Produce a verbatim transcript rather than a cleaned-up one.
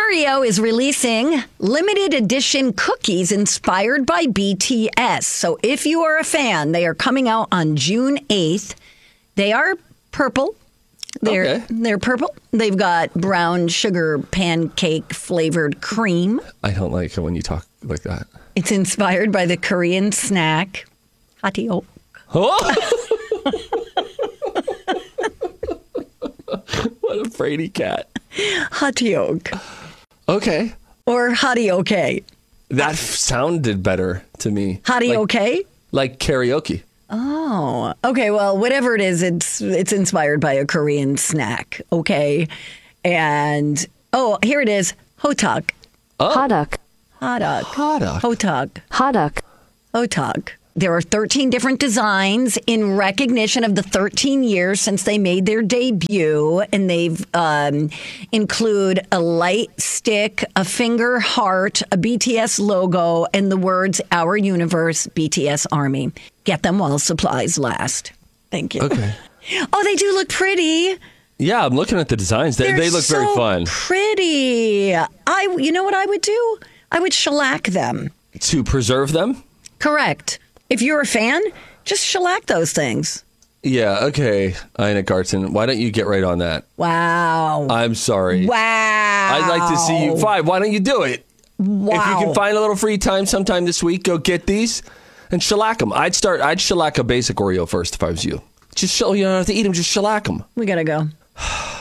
Oreo is releasing limited edition cookies inspired by B T S. So if you are a fan, they are coming out on June eighth. They are purple. They're Okay. they're purple. They've got brown sugar pancake flavored cream. I don't like it when you talk like that. It's inspired by the Korean snack hatiok. Oh! What a fraidy cat. Hatiok. Okay. Or hatioke. That f- sounded better to me. Hatioke? Like, like karaoke. Oh, okay. Well, whatever it is, it's it's inspired by a Korean snack. Okay, and oh, here it is. Hotak. Oh. Hadak. Hadak. Hadak. Hotak. Hadak. Hotak. There are thirteen different designs in recognition of the thirteen years since they made their debut, and they've um, include a light stick, a finger heart, a B T S logo, and the words "Our Universe, B T S Army." Get them while supplies last. Thank you. Okay. Oh, they do look pretty. Yeah, I'm looking at the designs. They, They're they look so very fun. Pretty. I. You know what I would do? I would shellac them. To preserve them? Correct. If you're a fan, just shellac those things. Yeah, okay. Ina Garten, why don't you get right on that? Wow. I'm sorry. Wow. I'd like to see you. Fine, why don't you do it? Wow. If you can find a little free time sometime this week, go get these and shellac them. I'd start, I'd shellac a basic Oreo first if I was you. Just, shell, you don't have to eat them, just shellac them. We gotta go.